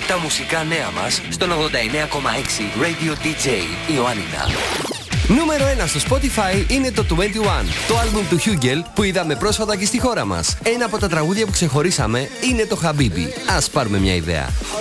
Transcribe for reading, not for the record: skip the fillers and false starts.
τα μουσικά νέα μας στον 89,6 Radio DJ Ιωάννινα. Νούμερο 1 στο Spotify είναι το 21, το άλμπουμ του Hugel που είδαμε πρόσφατα και στη χώρα μας. Ένα από τα τραγούδια που ξεχωρίσαμε είναι το Habibi. Ας πάρουμε μια ιδέα.